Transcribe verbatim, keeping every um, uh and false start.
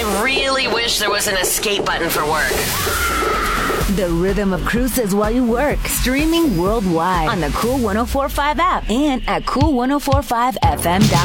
I really wish there was an escape button for work. The rhythm of cruises while you work. Streaming worldwide on the Cool one oh four point five app and at cool ten forty-five f m dot